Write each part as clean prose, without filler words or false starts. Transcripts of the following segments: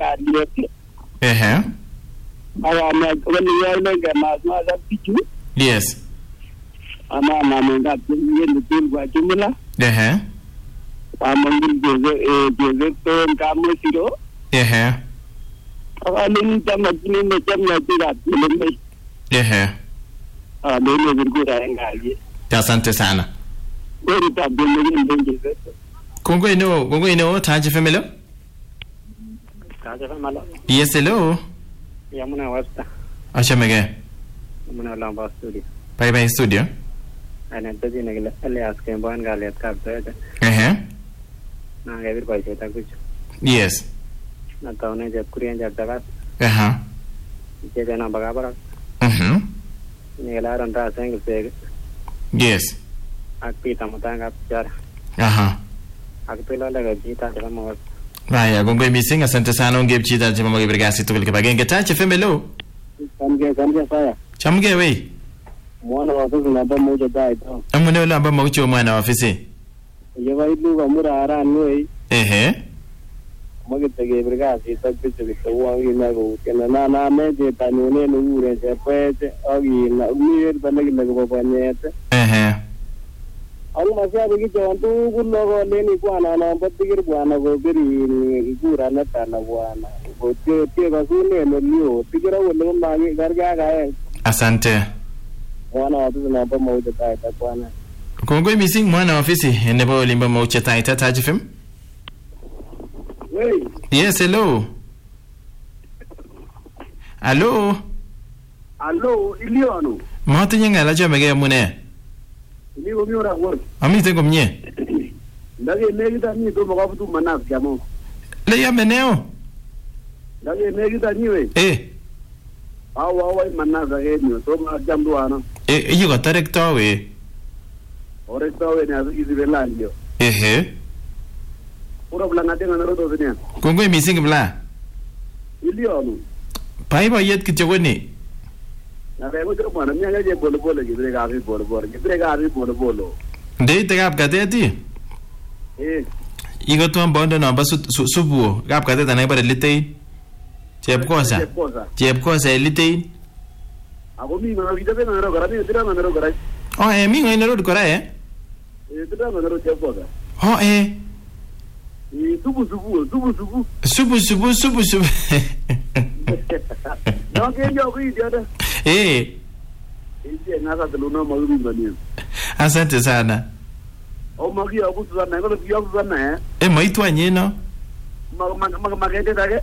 ngaliet. When you are like a master picture. Yes. Ama menga yin kwa jumla. Among the Kamo Siro. Alin Tamakini Machamna Tira. Then good angle. Asante sana. Very tough. Kongo ino, Taji family? Yes, hello. Yamuna Wasta. Ashamege. Yamuna Lamba Studio. Bye studio. And at the beginning, Elias came by and Gallet Carter. Now everybody said a good. Yes. Not only the Korean Jatagas. Jana Bagabara. Nila and Rasang said. Yes. Akpita Matanga Jar. Akpila like a Gita. Raya, Gongo missing a Santa Sano gave Chita Jimmy Brigasi to Kabagan. Get touch a femelo. Some fire. Chum get away. One of us number mojo died. I'm going to number mojo man office. You might move a Mura around way. Mogit gave Brigasi, took picture with the one in Nago. And Nana made it and you know, and a pet, Oggy, weird, but like a almost every on two good logo, Lenny Guana, but the Guana go very good and not one. Go take a soon and you figure out no money, Gargaga. Asante. One of the number mode that one. Congo missing one office in the Bolimba Mocha Taita Tajifim? Yes, hello. Hello, Iliano. Martin Alaja Mega Mune. Amite comme nie. Ndage negita ni to mo to manas jamo. Le ya meneo. Ndage negita ni we. Awa manas age ni to ma jamdu ana. You got director we. Director we na izi belandio. Ura blanga tenga na roto venia. Kongo missing bla. Iliano. Pai ba yet kitchogoni. Na bego to mana nya je bolo gibrega ari bolo. Dei te gap gadeti? Igo to ambondo no ba subu gap gadeta na bare litei. Chep cosa litei. Ago mi no vida na ro gara ni tira na ro gara. Mi no ro gara tira na ro chep cosa. Subu. No que yo vi yo. Nasa tuluna mauri mbani. Asante sana. Magi abu sana ngo yo sana maitu anyeno. Magete dage.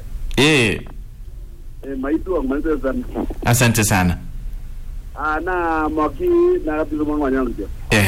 Maitu sana. Asante sana. Na maki na bizo mwanya ngjo.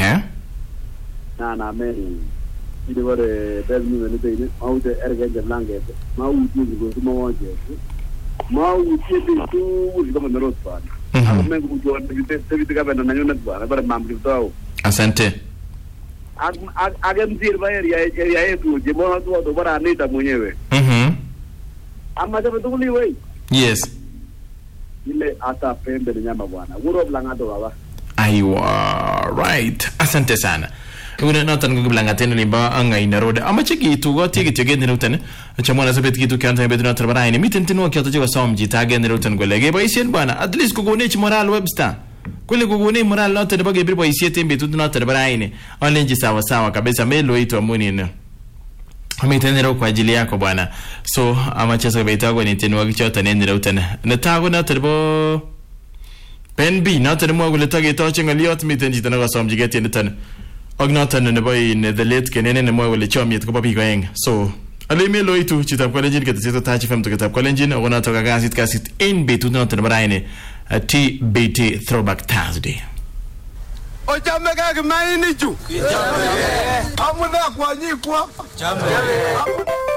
Na meri. Ile wale bezmi ne tene au de ergenje langete. Mau uti go tumoje. Mau uti tu kama narot pana. Mengu kujua tevite kabenda na nyona bwana bara mambo tao. Asante. Agemzir ba area yetu je mbona tu bara anita mwenyewe. Ama japo tukuli wewe. Yes. Ile ata pembe nyama bwana. Uro blanga to baba. Aiwa, right. Asante sana. Una notan ko blanga teno limba anga ina road. Ama cheki tu go tiki tiki ne rutan. Chamona sabet ki tu kanta betu na trabara ine miten tino kyo to jiga somji tage ne rutan go lege ba isen bana. At least ko gone moral webster. Kule ko gone moral not de bage bibo isiete betu na trabara ine. Olenji sawa sawa kabisa melo ito amuni ne. Ametenero kwa ajili yako bwana. So ama chesa beita go ni teno wakichota ne rutan. Na tago na trebo pen b na tremo go le tage to chenga liot miten jitana go somji get ne tan. Ognatan ne boy ne the late kenene ne mo wele chomiet ko papi ko eng. So ale melo itu chitab kolenjin ke tito tachi fam to kitab kolenjin ona to kasit in betu no tan baraine TBT Throwback Thursday. Ojamega ke mani ni ju. Amuna kwa nyi kwa. Jambe.